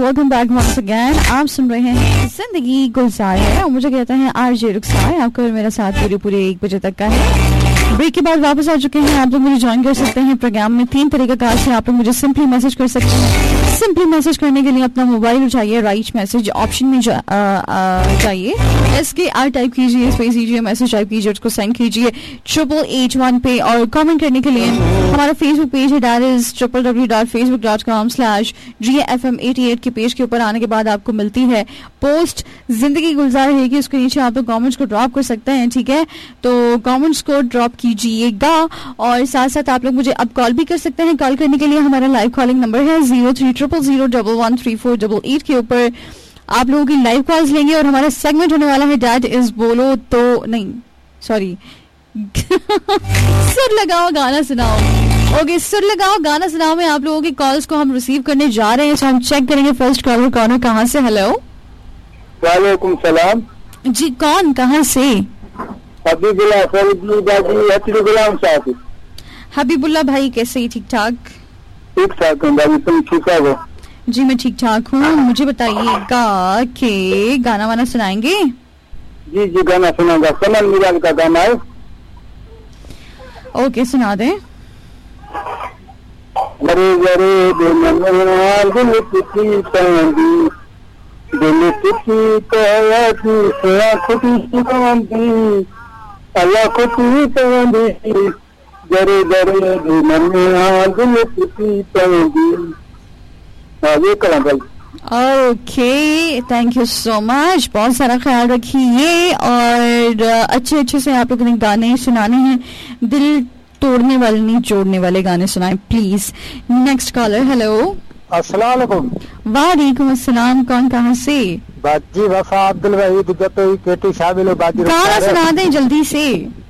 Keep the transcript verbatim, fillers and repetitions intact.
Welcome back once again. आप सुन रहे हैं जिंदगी गुलजार है और मुझे कहते हैं आरजे रुखसार। आपका और मेरा साथ पूरे पूरे एक बजे तक का है। ब्रेक के बाद वापस आ चुके हैं। आप लोग मुझे ज्वाइन कर सकते हैं प्रोग्राम में। तीन तरीका कार से आप लोग मुझे सिंपली मैसेज कर सकते हैं। सिंपली मैसेज करने के लिए अपना मोबाइल उठाइए, राइट मैसेज ऑप्शन में जा, आ, आ, जाइए, एस के आर टाइप कीजिए, स्पेस दीजिए, मैसेज टाइप कीजिए, उसको सेंड कीजिए ट्रिपल एट वन पे। और कमेंट करने के लिए हमारा फेसबुक पेज है, that is triple W dot Facebook dot com slash G F M eighty eight के पेज के ऊपर आने के बाद आपको मिलती है पोस्ट जिंदगी गुलजार है कि उसके नीचे आप लोग कमेंट्स को ड्रॉप कर सकते हैं। ठीक है, तो कमेंट्स को ड्रॉप कीजिएगा और साथ साथ आप लोग मुझे अब कॉल भी कर सकते हैं। कॉल करने के लिए हमारा लाइव कॉलिंग नंबर है zero three triple zero double one three four double eight के ऊपर आप लोगों की लाइव कॉल्स लेंगे और हमारा सेगमेंट होने वाला है डैट इज बोलो तो नहीं सॉरी सुर लगाओ गाना सुनाओ। ओके, सुर लगाओ गाना सुनाओ में आप लोगों की कॉल्स को हम रिसीव करने जा रहे हैं। तो हम चेक करेंगे फर्स्ट कॉलर कौन है, कहाँ से। हेलो, वालेकुम सलाम जी, कौन कहाँ से? हबीबुल्लाह गुलाम साहब। हबीबुल्लाह भाई कैसे? ठीक ठाक? ठीक ठाक हूँ भाई, तुम ठीक हो? जी मैं ठीक ठाक हूँ। मुझे बताइएगा कि गाना वाना सुनाएंगे? जी जी गाना सुनाऊंगा, सनम निराल का गाना है। ओके सुना दें। गरे गरे दिल टूटी चांदी, दिल टूटी तो खुटी चांदी, अल्लाह खुटी चांदी, गरे गरे दिल टूटी चांदी। ये कला भाई। Okay, thank you so much. बहुत सारा ख्याल रखिए और अच्छे अच्छे से आप लोगों ने गाने सुनाने हैं। दिल तोड़ने वाले नहीं, जोड़ने वाले गाने सुनाएं प्लीज। Next collar. हेलो, अस्सलाम वालेकुम। वालेकुम अस्सलाम। कौन कहाँ से? बाजी वफा अब्दुल वहीद जतोई केटी शामिल बाजी। गाना सुना दें जल्दी से।